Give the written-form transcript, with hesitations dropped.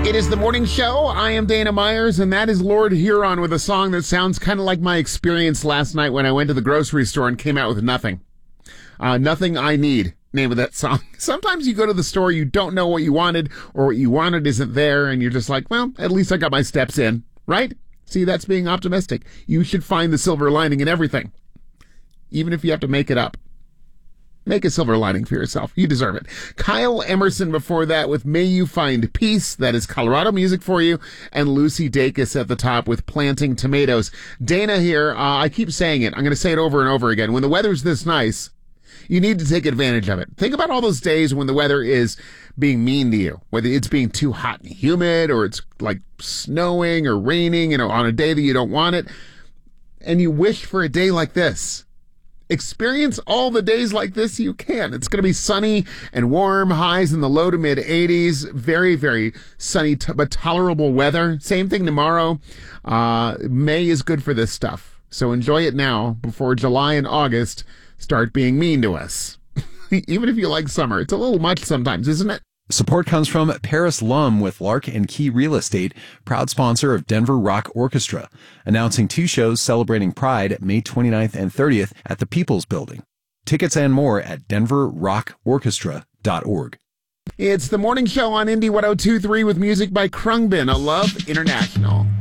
It is the morning show. I am Dana Myers, and that is Lord Huron with a song that sounds kind of like my experience last night when I went to the grocery store and came out with nothing. Nothing I Need, name of that song. Sometimes you go to the store, you don't know what you wanted, or what you wanted isn't there, and you're just like, well, at least I got my steps in, right? See, that's being optimistic. You should find the silver lining in everything, even if you have to make it up. Make a silver lining for yourself. You deserve it. Kyle Emerson before that with May You Find Peace. That is Colorado music for you. And Lucy Dacus at the top with Planting Tomatoes. Dana here. I keep saying it. I'm going to say it over and over again. When the weather's this nice, you need to take advantage of it. Think about all those days when the weather is being mean to you, whether it's being too hot and humid or it's like snowing or raining, on a day that you don't want it. And you wish for a day like this. Experience all the days like this you can. It's going to be sunny and warm, highs in the low to mid 80s. Very, very sunny but tolerable weather. Same thing tomorrow. May is good for this stuff. So enjoy it now before July and August start being mean to us. Even if you like summer. It's a little much sometimes, isn't it? Support comes from Paris Lum with Lark and Key Real Estate, proud sponsor of Denver Rock Orchestra, announcing 2 shows celebrating Pride May 29th and 30th at the People's Building. Tickets and more at denverrockorchestra.org. It's the morning show on Indie 102.3 with music by Krungbin, A Love International.